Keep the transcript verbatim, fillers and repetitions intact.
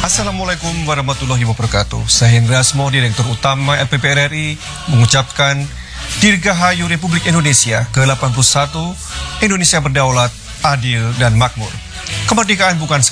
Assalamualaikum warahmatullahi wabarakatuh. Saya Hendra Asmo, Direktur Utama L P P R R I, mengucapkan Dirgahayu Republik Indonesia ke delapan puluh satu, Indonesia berdaulat, adil, dan makmur. Kemerdekaan bukan